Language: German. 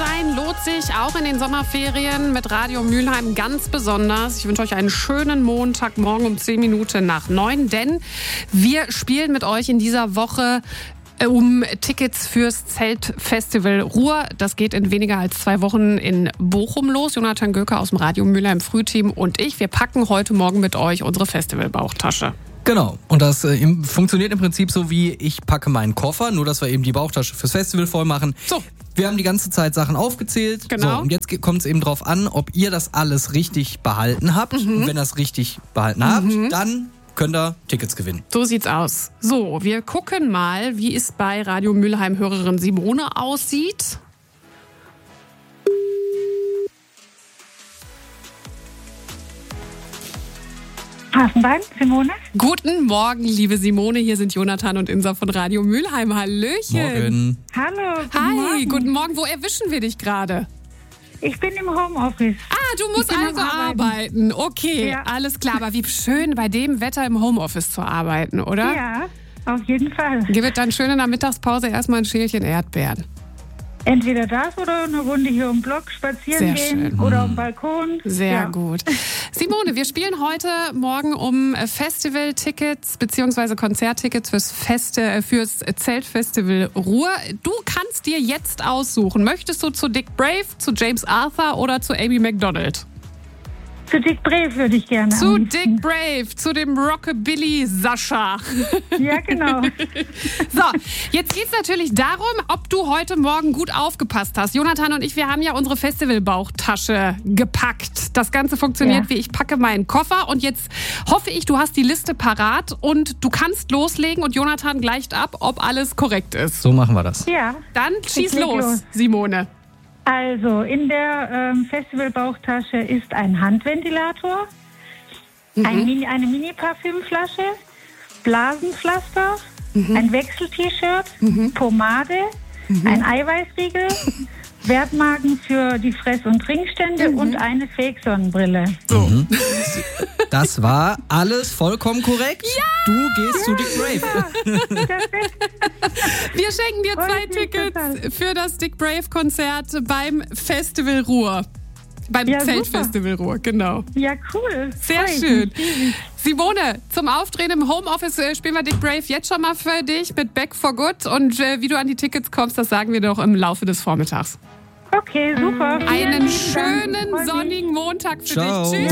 sein lohnt sich auch in den Sommerferien mit Radio Mülheim ganz besonders. Ich wünsche euch einen schönen Montagmorgen um 10 Minuten nach 9, denn wir spielen mit euch in dieser Woche um Tickets fürs Zeltfestival Ruhr. Das geht in weniger als 2 Wochen in Bochum los. Jonathan Göker aus dem Radio Mülheim Frühteam und ich, wir packen heute Morgen mit euch unsere Festivalbauchtasche. Genau, und das funktioniert im Prinzip so wie ich packe meinen Koffer, nur dass wir eben die Bauchtasche fürs Festival voll machen. So. Wir haben die ganze Zeit Sachen aufgezählt. Genau. So, und jetzt kommt es eben drauf an, ob ihr das alles richtig behalten habt. Und wenn ihr das richtig behalten habt, dann könnt ihr Tickets gewinnen. So sieht's aus. So, wir gucken mal, wie es bei Radio Mülheim Hörerin Simone aussieht. Hafenbein, Simone. Guten Morgen, liebe Simone. Hier sind Jonathan und Insa von Radio Mülheim. Hallöchen. Morgen. Hallo. Hi, guten Morgen. Wo erwischen wir dich gerade? Ich bin im Homeoffice. Ah, du musst also arbeiten. Okay, Ja. alles klar. Aber wie schön, bei dem Wetter im Homeoffice zu arbeiten, oder? Ja, auf jeden Fall. Gib es dann schön in der Mittagspause erstmal ein Schälchen Erdbeeren. Entweder das oder eine Runde hier im Block spazieren Sehr gehen schön. oder am Balkon. Sehr Ja. gut. Simone, wir spielen heute Morgen um Festivaltickets bzw. Konzerttickets fürs Zeltfestival Ruhr. Du kannst dir jetzt aussuchen. Möchtest du zu Dick Brave, zu James Arthur oder zu Amy Macdonald? Zu Dick Brave würde ich gerne. Zu am liebsten. Dick Brave, zu dem Rockabilly Sascha. Ja, genau. So, jetzt geht's natürlich darum, ob du heute Morgen gut aufgepasst hast. Jonathan und ich, wir haben ja unsere Festivalbauchtasche gepackt. Das Ganze funktioniert wie ich packe meinen Koffer. Und jetzt hoffe ich, du hast die Liste parat und du kannst loslegen und Jonathan gleicht ab, ob alles korrekt ist. So machen wir das. Ja. Dann schieß leg los, los. Simone. Also, in der Festivalbauchtasche ist ein Handventilator, eine Mini-Parfümflasche, Blasenpflaster, ein Wechsel-T-Shirt, Pomade, ein Eiweißriegel, Wertmarken für die Fress- und Trinkstände und eine Fake-Sonnenbrille. Das war alles vollkommen korrekt. Ja! Du gehst zu Dick Brave. Wir schenken dir 2 Freut mich Tickets total. für das Dick Brave-Konzert beim Festival Ruhr. Beim Ja, Zeltfestival Ruhr, genau. Ja, cool. Sehr Freu ich schön. mich. Simone, zum Auftreten im Homeoffice spielen wir Dick Brave jetzt schon mal für dich mit Back for Good. Und wie du an die Tickets kommst, das sagen wir doch im Laufe des Vormittags. Okay, super. Vielen Einen lieben Dank. schönen Freu mich. sonnigen Montag für Ciao. dich. Tschüss.